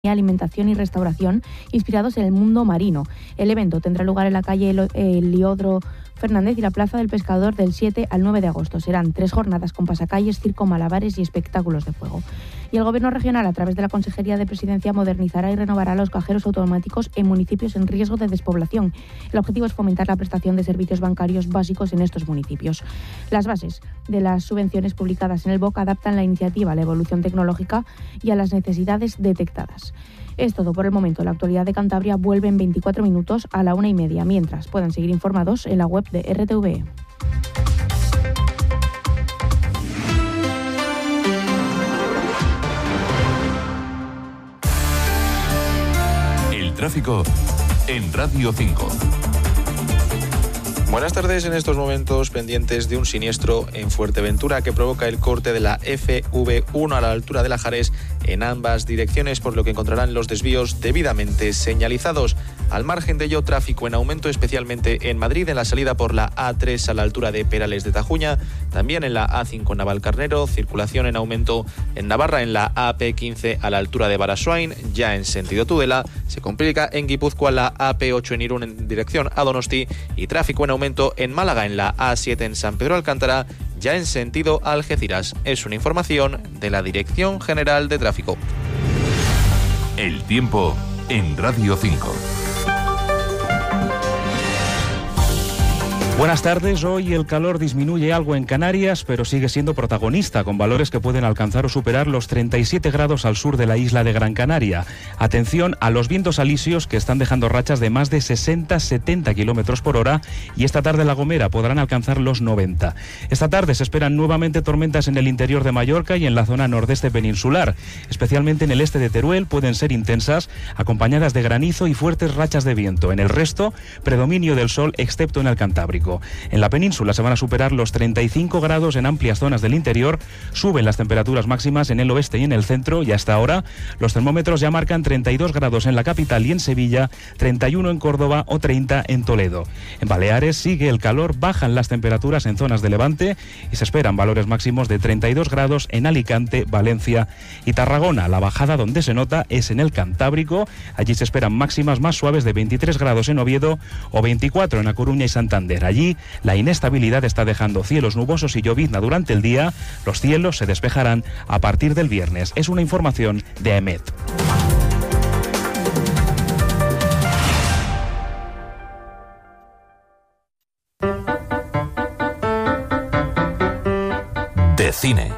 alimentación y restauración inspirados en el mundo marino. El evento tendrá lugar en la calle Heliodoro Fernández y la Plaza del Pescador del 7 al 9 de agosto. Serán 3 jornadas con pasacalles, circo, malabares y espectáculos de fuego. Y el Gobierno regional, a través de la Consejería de Presidencia, modernizará y renovará los cajeros automáticos en municipios en riesgo de despoblación. El objetivo es fomentar la prestación de servicios bancarios básicos en estos municipios. Las bases de las subvenciones publicadas en el BOC adaptan la iniciativa a la evolución tecnológica y a las necesidades detectadas. Es todo por el momento. La actualidad de Cantabria vuelve en 24 minutos a la 1:30. Mientras, puedan seguir informados en la web de RTV. El tráfico en Radio 5. Buenas tardes. En estos momentos pendientes de un siniestro en Fuerteventura que provoca el corte de la FV1 a la altura de Lajares en ambas direcciones, por lo que encontrarán los desvíos debidamente señalizados. Al margen de ello, tráfico en aumento, especialmente en Madrid, en la salida por la A3 a la altura de Perales de Tajuña, también en la A5 Navalcarnero, circulación en aumento en Navarra, en la AP15 a la altura de Barasoain, ya en sentido Tudela, se complica en Guipúzcoa la AP8 en Irún en dirección a Donosti y tráfico en aumento en Málaga, en la A7 en San Pedro Alcántara, ya en sentido Algeciras. Es una información de la Dirección General de Tráfico. El tiempo en Radio 5. Buenas tardes. Hoy el calor disminuye algo en Canarias, pero sigue siendo protagonista, con valores que pueden alcanzar o superar los 37 grados al sur de la isla de Gran Canaria. Atención a los vientos alisios, que están dejando rachas de más de 60-70 kilómetros por hora, y esta tarde en La Gomera podrán alcanzar los 90. Esta tarde se esperan nuevamente tormentas en el interior de Mallorca y en la zona nordeste peninsular. Especialmente en el este de Teruel pueden ser intensas, acompañadas de granizo y fuertes rachas de viento. En el resto, predominio del sol, excepto en el Cantábrico. En la península se van a superar los 35 grados en amplias zonas del interior, suben las temperaturas máximas en el oeste y en el centro, y hasta ahora los termómetros ya marcan 32 grados en la capital y en Sevilla, 31 en Córdoba o 30 en Toledo. En Baleares sigue el calor, bajan las temperaturas en zonas de Levante y se esperan valores máximos de 32 grados en Alicante, Valencia y Tarragona. La bajada donde se nota es en el Cantábrico, allí se esperan máximas más suaves de 23 grados en Oviedo o 24 en A Coruña y Santander. Allí la inestabilidad está dejando cielos nubosos y llovizna durante el día. Los cielos se despejarán a partir del viernes. Es una información de AEMET. De cine.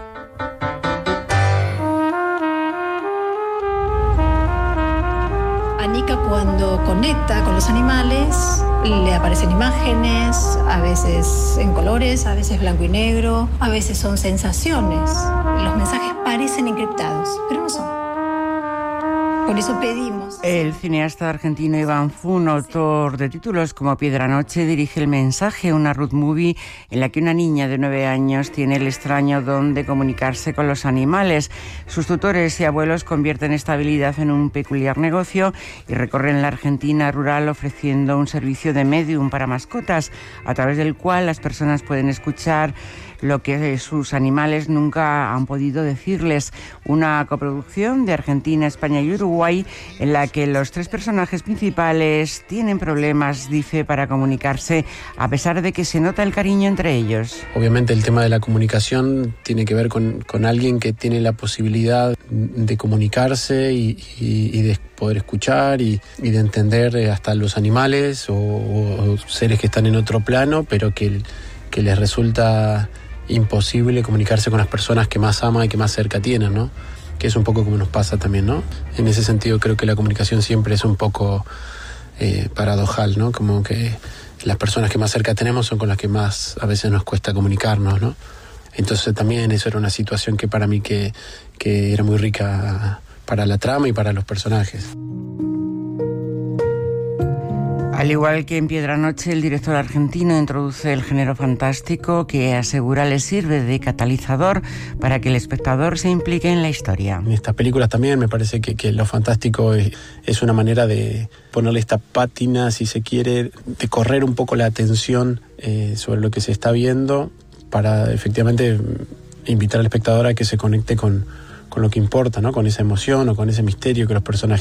Anika, cuando conecta con los animales, le aparecen imágenes, a veces en colores, a veces blanco y negro, a veces son sensaciones. Los mensajes parecen encriptados, pero no son. Por eso pedimos... El cineasta argentino Iván Fun, autor de títulos como Piedra Noche, dirige El Mensaje, una road movie en la que una niña de 9 años tiene el extraño don de comunicarse con los animales. Sus tutores y abuelos convierten esta habilidad en un peculiar negocio y recorren la Argentina rural ofreciendo un servicio de medium para mascotas, a través del cual las personas pueden escuchar lo que sus animales nunca han podido decirles. Una coproducción de Argentina, España y Uruguay, en la que los 3 personajes principales tienen problemas, dice, para comunicarse, a pesar de que se nota el cariño entre ellos. Obviamente el tema de la comunicación tiene que ver con alguien que tiene la posibilidad de comunicarse y de poder escuchar y de entender hasta los animales o seres que están en otro plano, pero que les resulta imposible comunicarse con las personas que más aman y que más cerca tienen, ¿no? Que es un poco como nos pasa también, ¿no? En ese sentido creo que la comunicación siempre es un poco paradojal, ¿no? Como que las personas que más cerca tenemos son con las que más a veces nos cuesta comunicarnos, ¿no? Entonces también eso era una situación que para mí que era muy rica para la trama y para los personajes. Al igual que en Piedra Noche, el director argentino introduce el género fantástico, que asegura le sirve de catalizador para que el espectador se implique en la historia. En estas películas también me parece que lo fantástico es una manera de ponerle esta pátina, si se quiere, de correr un poco la atención sobre lo que se está viendo, para efectivamente invitar al espectador a que se conecte con lo que importa, ¿no? Con esa emoción o con ese misterio que los personajes